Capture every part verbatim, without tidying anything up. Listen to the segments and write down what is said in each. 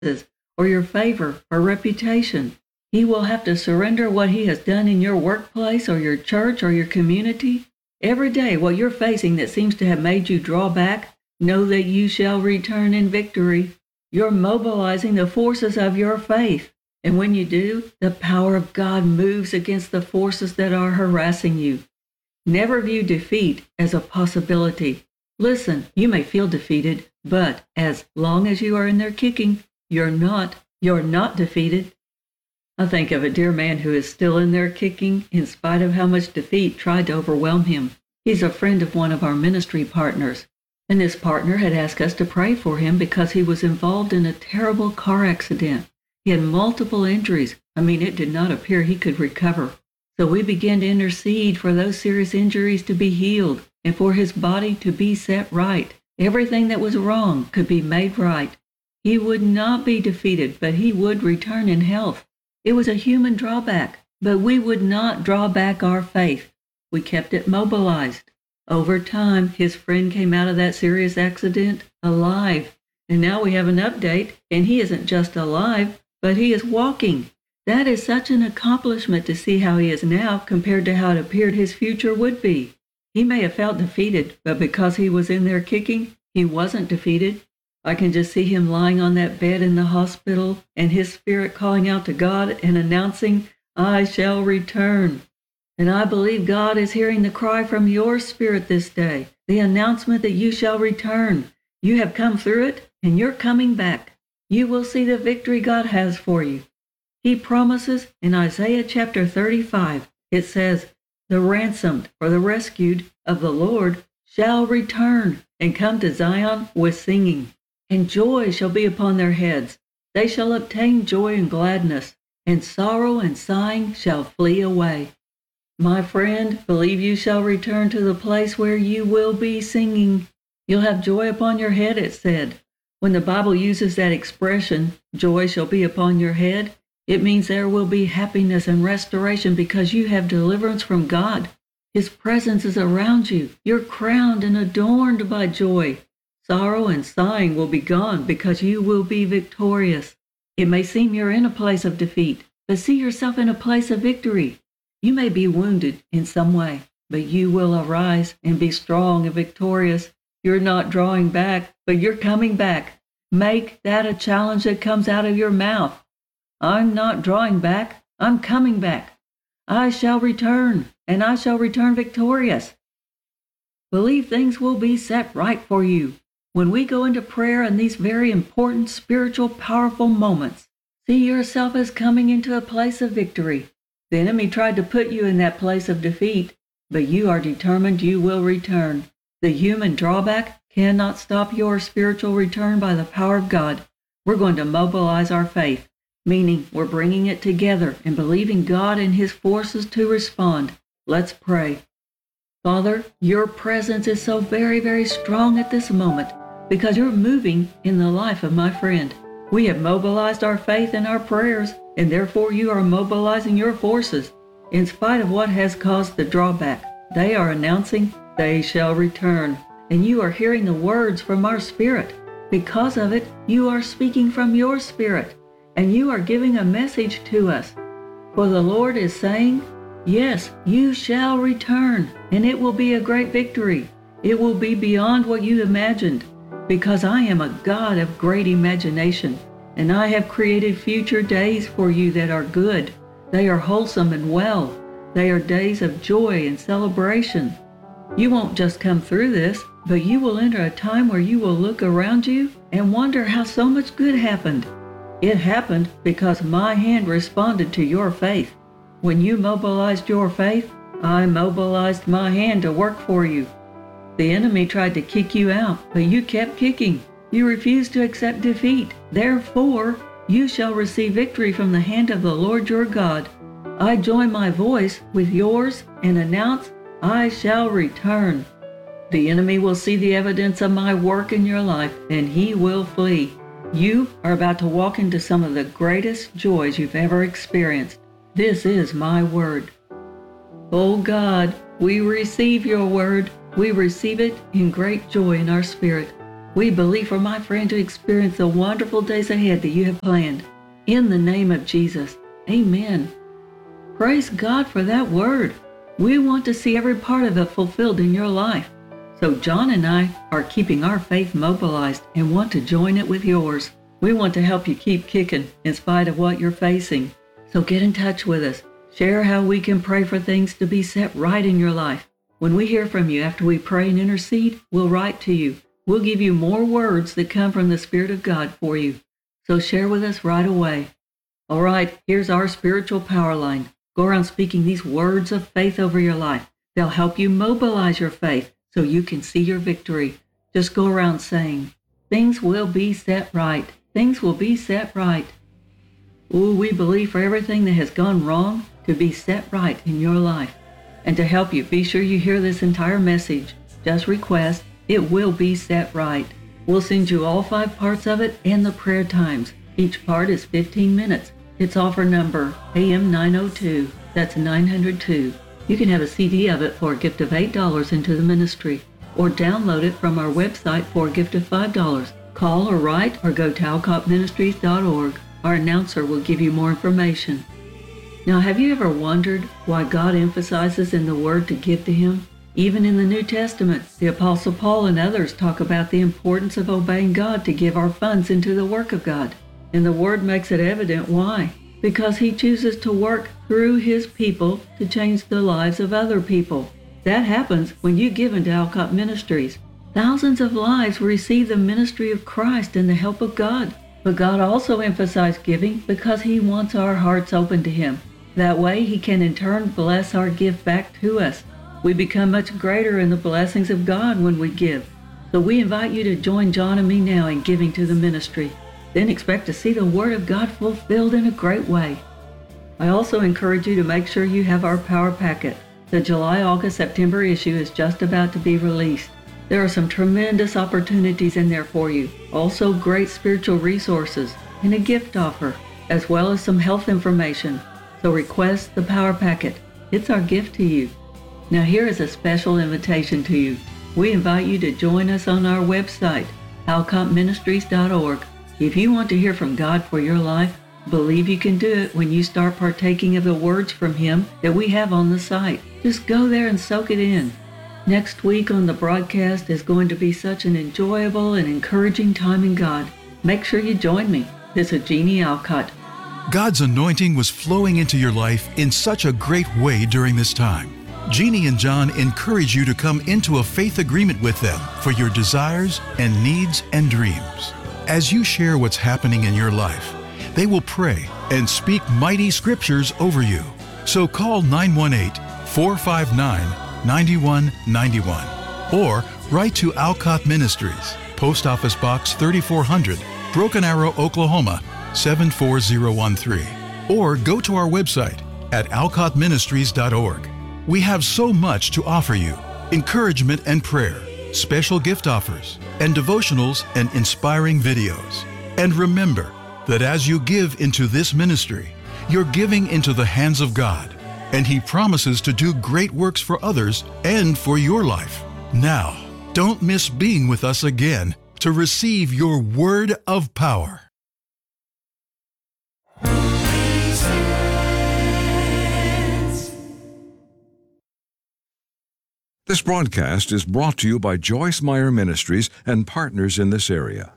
or your favor or reputation. He will have to surrender what he has done in your workplace or your church or your community. Every day, what you're facing that seems to have made you draw back, know that you shall return in victory. You're mobilizing the forces of your faith. And when you do, the power of God moves against the forces that are harassing you. Never view defeat as a possibility. Listen, you may feel defeated, but as long as you are in there kicking, you're not, you're not defeated. I think of a dear man who is still in there kicking in spite of how much defeat tried to overwhelm him. He's a friend of one of our ministry partners, and this partner had asked us to pray for him because he was involved in a terrible car accident. He had multiple injuries. I mean, it did not appear he could recover. So we began to intercede for those serious injuries to be healed and for his body to be set right. Everything that was wrong could be made right. He would not be defeated, but he would return in health. It was a human drawback, but we would not draw back our faith. We kept it mobilized. Over time, his friend came out of that serious accident alive. And now we have an update, and he isn't just alive, but he is walking. That is such an accomplishment to see how he is now compared to how it appeared his future would be. He may have felt defeated, but because he was in there kicking, he wasn't defeated. I can just see him lying on that bed in the hospital and his spirit calling out to God and announcing, I shall return. And I believe God is hearing the cry from your spirit this day, the announcement that you shall return. You have come through it and you're coming back. You will see the victory God has for you. He promises in Isaiah chapter thirty-five, it says, the ransomed or the rescued of the Lord shall return and come to Zion with singing. And joy shall be upon their heads. They shall obtain joy and gladness, and sorrow and sighing shall flee away. My friend, believe you shall return to the place where you will be singing. You'll have joy upon your head, it said. When the Bible uses that expression, joy shall be upon your head, it means there will be happiness and restoration because you have deliverance from God. His presence is around you. You're crowned and adorned by joy. Sorrow and sighing will be gone because you will be victorious. It may seem you're in a place of defeat, but see yourself in a place of victory. You may be wounded in some way, but you will arise and be strong and victorious. You're not drawing back, but you're coming back. Make that a challenge that comes out of your mouth. I'm not drawing back. I'm coming back. I shall return, and I shall return victorious. Believe things will be set right for you. When we go into prayer in these very important, spiritual, powerful moments, see yourself as coming into a place of victory. The enemy tried to put you in that place of defeat, but you are determined you will return. The human drawback cannot stop your spiritual return by the power of God. We're going to mobilize our faith, meaning we're bringing it together and believing God and His forces to respond. Let's pray. Father, your presence is so very, very strong at this moment because you're moving in the life of my friend. We have mobilized our faith and our prayers, and therefore you are mobilizing your forces. In spite of what has caused the drawback, they are announcing they shall return, and you are hearing the words from our spirit. Because of it, you are speaking from your spirit, and you are giving a message to us. For the Lord is saying, yes, you shall return, and it will be a great victory. It will be beyond what you imagined, because I am a God of great imagination, and I have created future days for you that are good. They are wholesome and well. They are days of joy and celebration. You won't just come through this, but you will enter a time where you will look around you and wonder how so much good happened. It happened because my hand responded to your faith. When you mobilized your faith, I mobilized my hand to work for you. The enemy tried to kick you out, but you kept kicking. You refused to accept defeat. Therefore, you shall receive victory from the hand of the Lord your God. I join my voice with yours and announce, I shall return. The enemy will see the evidence of my work in your life, and he will flee. You are about to walk into some of the greatest joys you've ever experienced. This is my word. Oh God, we receive your word. We receive it in great joy in our spirit. We believe for my friend to experience the wonderful days ahead that you have planned. In the name of Jesus, amen. Praise God for that word. We want to see every part of it fulfilled in your life. So John and I are keeping our faith mobilized and want to join it with yours. We want to help you keep kicking in spite of what you're facing. So get in touch with us. Share how we can pray for things to be set right in your life. When we hear from you after we pray and intercede, we'll write to you. We'll give you more words that come from the Spirit of God for you. So share with us right away. All right, here's our spiritual power line. Go around speaking these words of faith over your life. They'll help you mobilize your faith so you can see your victory. Just go around saying, things will be set right. Things will be set right. Ooh, we believe for everything that has gone wrong to be set right in your life. And to help you, be sure you hear this entire message. Just request, it will be set right. We'll send you all five parts of it and the prayer times. Each part is fifteen minutes. It's offer number A M nine oh two. That's nine hundred two. You can have a C D of it for a gift of eight dollars into the ministry, or download it from our website for a gift of five dollars. Call or write or go to alcott ministries dot org. Our announcer will give you more information. Now, have you ever wondered why God emphasizes in the Word to give to Him? Even in the New Testament, the Apostle Paul and others talk about the importance of obeying God to give our funds into the work of God. And the Word makes it evident why. Because He chooses to work through His people to change the lives of other people. That happens when you give into Alcott Ministries. Thousands of lives will receive the ministry of Christ and the help of God. But God also emphasized giving because He wants our hearts open to Him. That way He can in turn bless our gift back to us. We become much greater in the blessings of God when we give. So we invite you to join John and me now in giving to the ministry. Then expect to see the Word of God fulfilled in a great way. I also encourage you to make sure you have our Power Packet. The July, August, September issue is just about to be released. There are some tremendous opportunities in there for you. Also great spiritual resources and a gift offer, as well as some health information. So request the Power Packet. It's our gift to you. Now here is a special invitation to you. We invite you to join us on our website, alcott ministries dot org. If you want to hear from God for your life, believe you can do it when you start partaking of the words from Him that we have on the site. Just go there and soak it in. Next week on the broadcast is going to be such an enjoyable and encouraging time in God. Make sure you join me. This is Jeannie Alcott. God's anointing was flowing into your life in such a great way during this time. Jeannie and John encourage you to come into a faith agreement with them for your desires and needs and dreams. As you share what's happening in your life, they will pray and speak mighty scriptures over you. So call nine one eight, four five nine, nine one nine one or write to Alcott Ministries, Post Office Box thirty-four hundred, Broken Arrow, Oklahoma seven four zero one three, or go to our website at alcott ministries dot org. We have so much to offer you: encouragement and prayer, special gift offers, and devotionals and inspiring videos. And remember that as you give into this ministry, you're giving into the hands of God, and He promises to do great works for others and for your life. Now, don't miss being with us again to receive your word of power. This broadcast is brought to you by Joyce Meyer Ministries and partners in this area.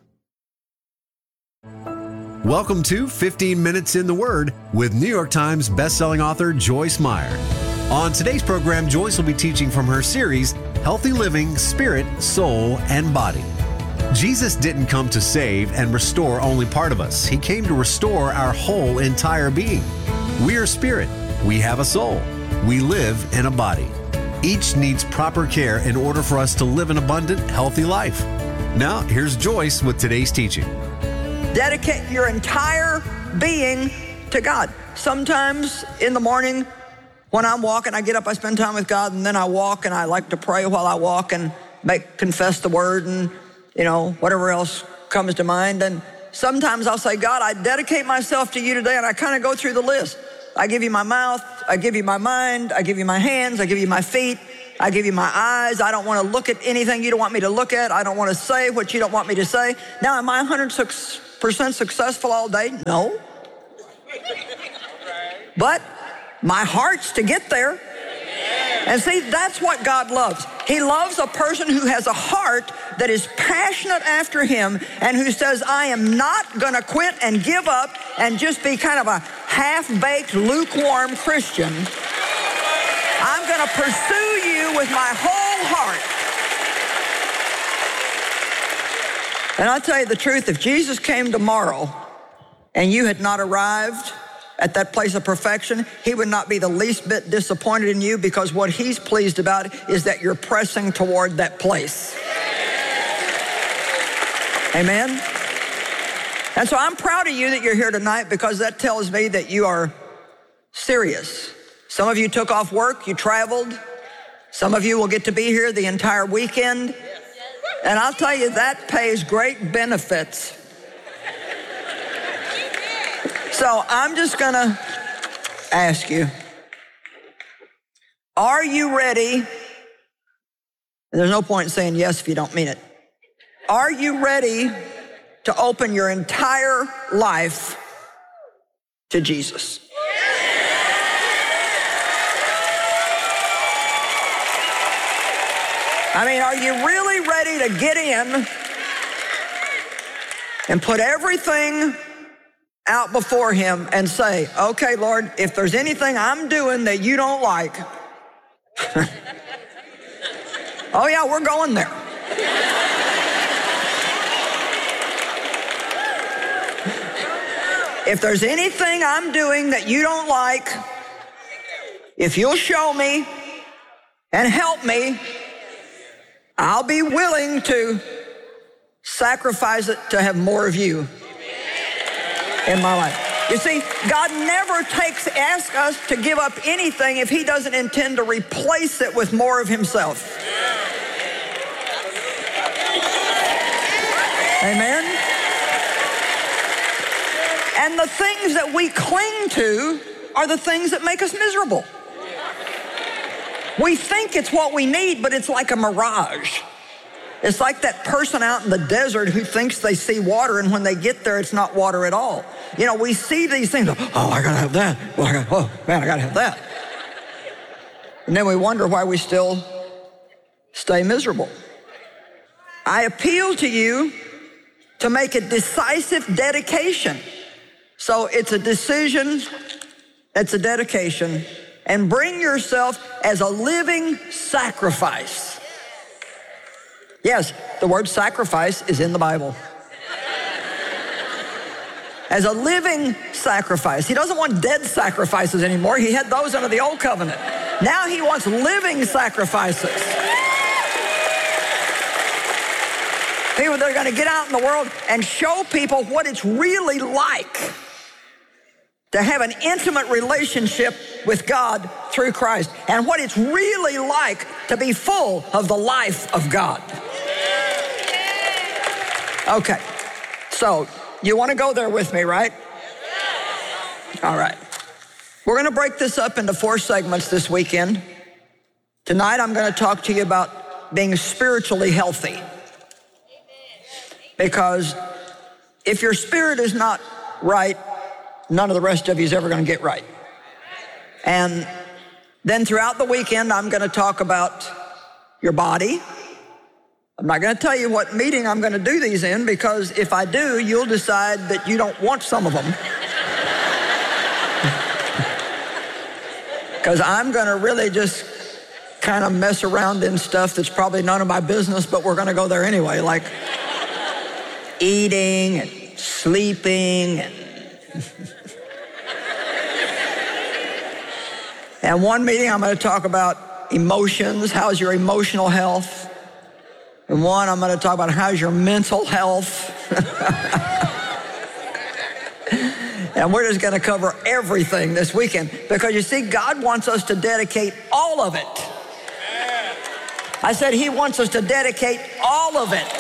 Welcome to fifteen minutes in the Word with New York Times bestselling author Joyce Meyer. On today's program, Joyce will be teaching from her series, Healthy Living, Spirit, Soul, and Body. Jesus didn't come to save and restore only part of us. He came to restore our whole entire being. We are spirit. We have a soul. We live in a body. Each needs proper care in order for us to live an abundant, healthy life. Now, here's Joyce with today's teaching. Dedicate your entire being to God. Sometimes in the morning when I'm walking, I get up, I spend time with God, and then I walk, and I like to pray while I walk and make confess the word and, you know, whatever else comes to mind. And sometimes I'll say, God, I dedicate myself to you today, and I kind of go through the list. I give you my mouth, I give you my mind, I give you my hands, I give you my feet, I give you my eyes. I don't want to look at anything you don't want me to look at. I don't want to say what you don't want me to say. Now, am I one hundred percent successful all day? No. But my heart's to get there. And see, that's what God loves. He loves a person who has a heart that is passionate after him and who says, I am not going to quit and give up and just be kind of a half-baked, lukewarm Christian. I'm going to pursue you with my whole heart. And I'll tell you the truth, if Jesus came tomorrow and you had not arrived at that place of perfection, he would not be the least bit disappointed in you, because what he's pleased about is that you're pressing toward that place. Amen? And so I'm proud of you that you're here tonight, because that tells me that you are serious. Some of you took off work, you traveled. Some of you will get to be here the entire weekend. And I'll tell you, that pays great benefits. So I'm just going to ask you, are you ready? And there's no point in saying yes if you don't mean it. Are you ready to open your entire life to Jesus? I mean, are you really ready to get in and put everything out before him and say, okay, Lord, if there's anything I'm doing that you don't like, oh yeah, we're going there. If there's anything I'm doing that you don't like, if you'll show me and help me, I'll be willing to sacrifice it to have more of you in my life. You see, God never takes, asks us to give up anything if he doesn't intend to replace it with more of himself. Amen? And the things that we cling to are the things that make us miserable. We think it's what we need, but it's like a mirage. It's like that person out in the desert who thinks they see water, and when they get there, it's not water at all. You know, we see these things, oh, I gotta have that. Oh, I gotta, oh man, I gotta have that. And then we wonder why we still stay miserable. I appeal to you to make a decisive dedication. So it's a decision, it's a dedication, and bring yourself as a living sacrifice. Yes, the word sacrifice is in the Bible. As a living sacrifice. He doesn't want dead sacrifices anymore. He had those under the old covenant. Now he wants living sacrifices. People that are going to get out in the world and show people what it's really like to have an intimate relationship with God through Christ, and what it's really like to be full of the life of God. Okay, so you want to go there with me, right? All right. We're going to break this up into four segments this weekend. Tonight, I'm going to talk to you about being spiritually healthy. Because if your spirit is not right, none of the rest of you is ever going to get right. And then throughout the weekend, I'm going to talk about your body. I'm not going to tell you what meeting I'm going to do these in, because if I do, you'll decide that you don't want some of them. Because I'm going to really just kind of mess around in stuff that's probably none of my business, but we're going to go there anyway, like eating and sleeping and and one meeting I'm going to talk about emotions. How's your emotional health? And one, I'm going to talk about how's your mental health. And we're just going to cover everything this weekend, because you see, God wants us to dedicate all of it. I said he wants us to dedicate all of it.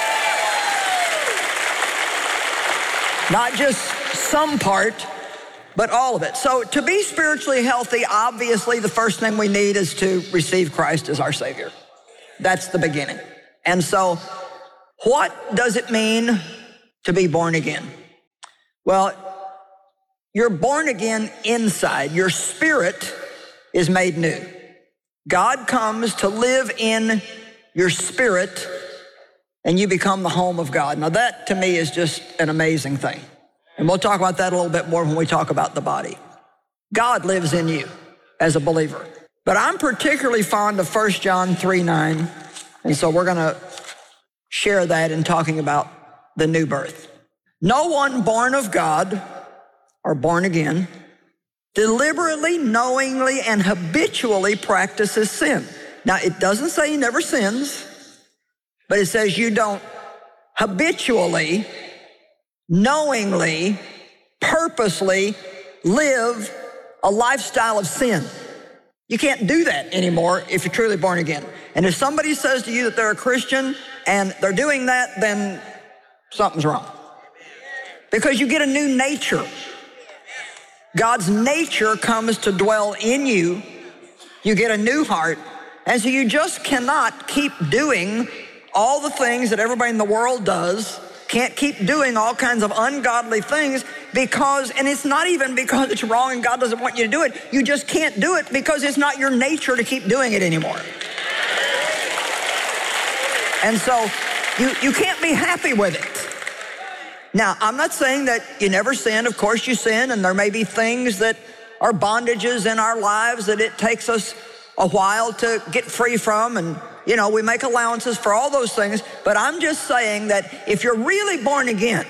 Not just some part, but all of it. So to be spiritually healthy, obviously the first thing we need is to receive Christ as our Savior. That's the beginning. And so what does it mean to be born again? Well, you're born again inside. Your spirit is made new. God comes to live in your spirit, and you become the home of God. Now that to me is just an amazing thing. And we'll talk about that a little bit more when we talk about the body. God lives in you as a believer. But I'm particularly fond of First John three nine, and so we're gonna share that in talking about the new birth. No one born of God, or born again, deliberately, knowingly, and habitually practices sin. Now, it doesn't say he never sins, but it says you don't habitually, knowingly, purposely live a lifestyle of sin. You can't do that anymore if you're truly born again. And if somebody says to you that they're a Christian and they're doing that, then something's wrong. Because you get a new nature. God's nature comes to dwell in you. You get a new heart. And so you just cannot keep doing all the things that everybody in the world does. Can't keep doing all kinds of ungodly things because, and it's not even because it's wrong and God doesn't want you to do it. You just can't do it because it's not your nature to keep doing it anymore. And so you, you can't be happy with it. Now, I'm not saying that you never sin. Of course you sin, and there may be things that are bondages in our lives that it takes us a while to get free from, and you know, we make allowances for all those things. But I'm just saying that if you're really born again,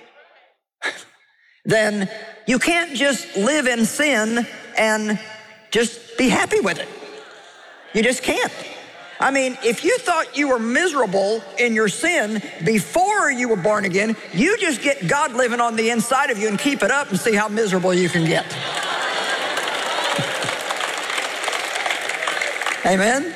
then you can't just live in sin and just be happy with it. You just can't. I mean, if you thought you were miserable in your sin before you were born again, you just get God living on the inside of you and keep it up and see how miserable you can get. Amen?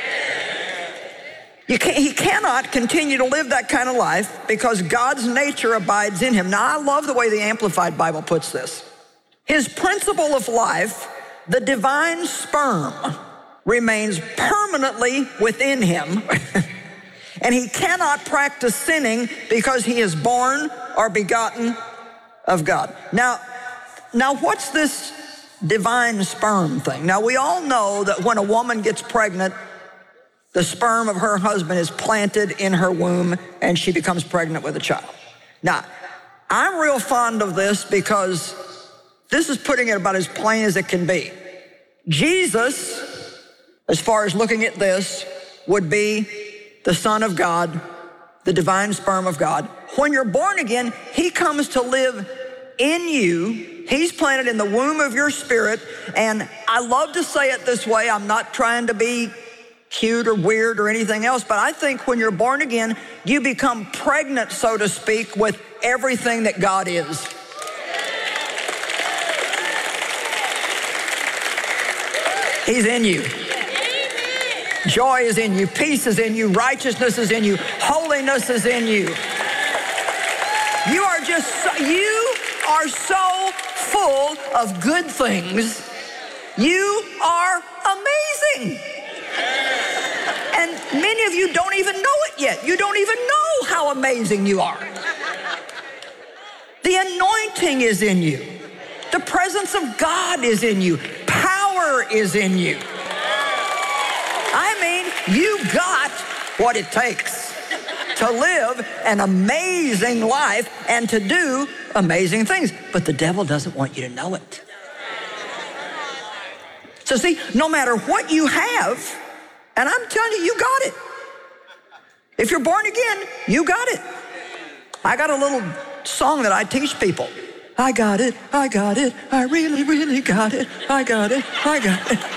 You can't, he cannot continue to live that kind of life because God's nature abides in him. Now, I love the way the Amplified Bible puts this. His principle of life, the divine sperm, remains permanently within him, and he cannot practice sinning because he is born or begotten of God. Now, now what's this divine sperm thing? Now, we all know that when a woman gets pregnant, the sperm of her husband is planted in her womb and she becomes pregnant with a child. Now, I'm real fond of this because this is putting it about as plain as it can be. Jesus, as far as looking at this, would be the Son of God, the divine sperm of God. When you're born again, he comes to live in you. He's planted in the womb of your spirit. And I love to say it this way. I'm not trying to be cute or weird or anything else, but I think when you're born again, you become pregnant, so to speak, with everything that God is. He's in you. Joy is in you, peace is in you, righteousness is in you, holiness is in you. You are just, so, you are so full of good things. You are amazing. And many of you don't even know it yet. You don't even know how amazing you are. The anointing is in you. The presence of God is in you. Power is in you. I mean, you got what it takes to live an amazing life and to do amazing things. But the devil doesn't want you to know it. So see, no matter what you have, and I'm telling you, you got it. If you're born again, you got it. I got a little song that I teach people. I got it, I got it, I really, really got it. I got it, I got it.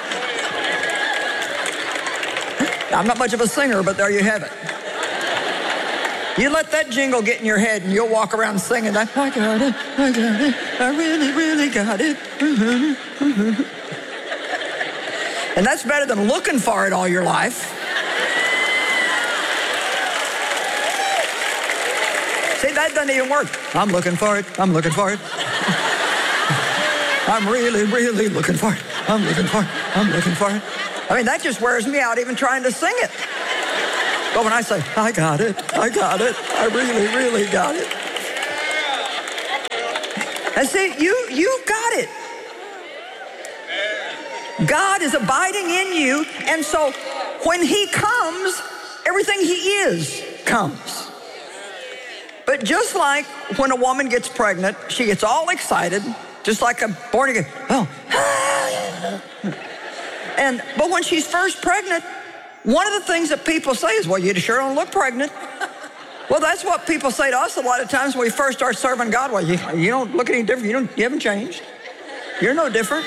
I'm not much of a singer, but there you have it. You let that jingle get in your head and you'll walk around singing that, I got it, I got it, I really, really got it. Mm-hmm, mm-hmm. And that's better than looking for it all your life. See, that doesn't even work. I'm looking for it, I'm looking for it. I'm really, really looking for it. I'm looking for it. I'm looking for it. I mean, that just wears me out even trying to sing it. But when I say, I got it, I got it, I really, really got it. And see, you, you got it. God is abiding in you, and so when he comes, everything he is comes. But just like when a woman gets pregnant, she gets all excited, just like a born again. Oh, and but when she's first pregnant, one of the things that people say is, well, you sure don't look pregnant. Well, that's what people say to us a lot of times when we first start serving God. Well, you, you don't look any different. You, don't, you haven't changed. You're no different.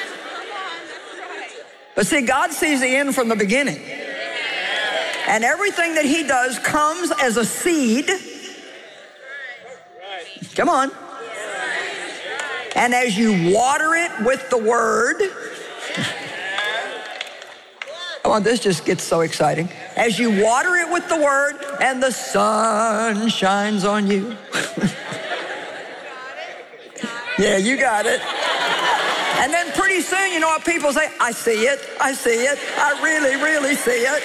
But see, God sees the end from the beginning. And everything that he does comes as a seed. Come on. And as you water it with the word, come on, this just gets so exciting. As you water it with the word and the sun shines on you. Yeah, you got it. And then pretty soon, you know what people say? I see it, I see it, I really, really see it.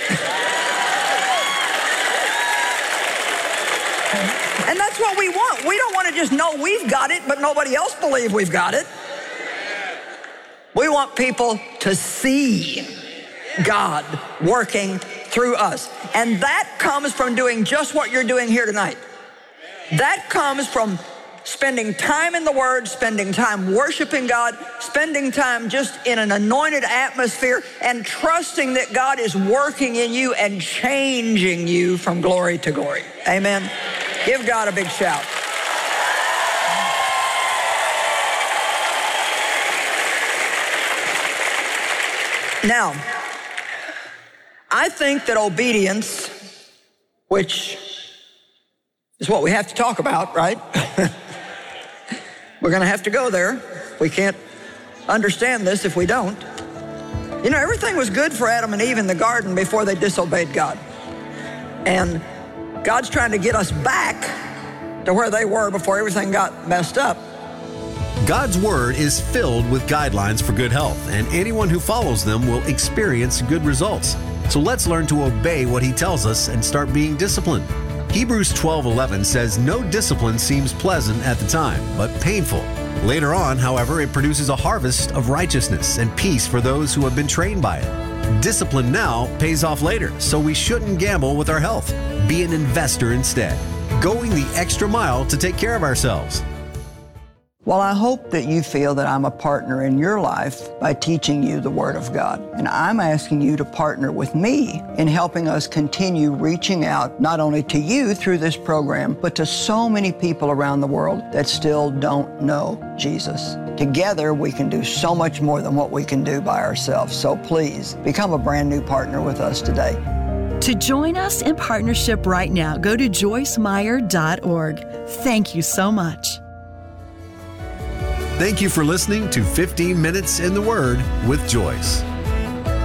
And that's what we want. We don't want to just know we've got it, but nobody else believes we've got it. We want people to see God working through us. And that comes from doing just what you're doing here tonight. That comes from spending time in the Word, spending time worshiping God, spending time just in an anointed atmosphere, and trusting that God is working in you and changing you from glory to glory. Amen. Give God a big shout. Now, I think that obedience, which is what we have to talk about, right? We're going to have to go there. We can't understand this if we don't. You know, everything was good for Adam and Eve in the garden before they disobeyed God. And God's trying to get us back to where they were before everything got messed up. God's Word is filled with guidelines for good health, and anyone who follows them will experience good results. So let's learn to obey what he tells us and start being disciplined. Hebrews twelve eleven says, no discipline seems pleasant at the time, but painful. Later on, however, it produces a harvest of righteousness and peace for those who have been trained by it. Discipline now pays off later, so we shouldn't gamble with our health. Be an investor instead, going the extra mile to take care of ourselves. Well, I hope that you feel that I'm a partner in your life by teaching you the Word of God. And I'm asking you to partner with me in helping us continue reaching out not only to you through this program, but to so many people around the world that still don't know Jesus. Together, we can do so much more than what we can do by ourselves. So please, become a brand new partner with us today. To join us in partnership right now, go to joyce meyer dot org. Thank you so much. Thank you for listening to fifteen minutes in the Word with Joyce.